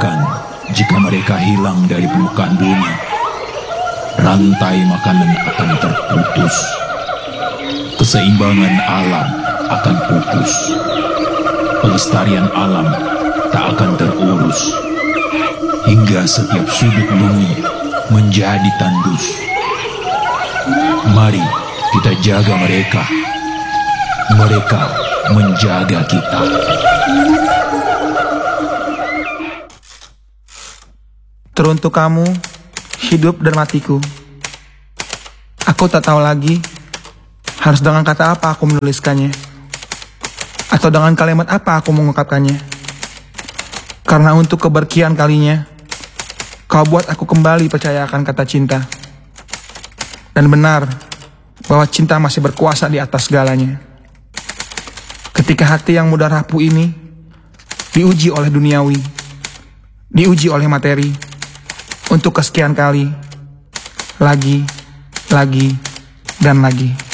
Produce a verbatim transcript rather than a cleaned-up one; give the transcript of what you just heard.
Bahkan jika mereka hilang dari permukaan bumi, rantai makanan akan terputus. Keseimbangan alam akan pupus. Pelestarian alam tak akan terurus. Hingga setiap sudut bumi menjadi tandus. Mari kita jaga mereka. Mereka menjaga kita. Teruntuk kamu, hidup dan matiku. Aku tak tahu lagi harus dengan kata apa aku menuliskannya, atau dengan kalimat apa aku mengungkapkannya. Karena untuk keberkian kalinya, kau buat aku kembali percaya akan kata cinta. Dan benar bahwa cinta masih berkuasa di atas segalanya. Ketika hati yang mudah rapuh ini diuji oleh duniawi, diuji oleh materi, untuk kesekian kali, lagi, lagi, dan lagi.